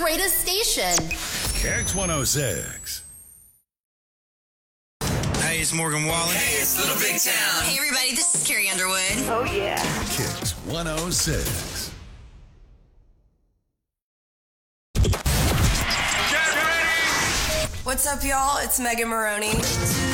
greatest station. Kicks 106. Hey, it's Morgan Wallen. Hey, it's Little Big Town. Hey, everybody, this is Carrie Underwood. Oh, yeah. Kicks 106. What's up, y'all? It's Megan Maroney.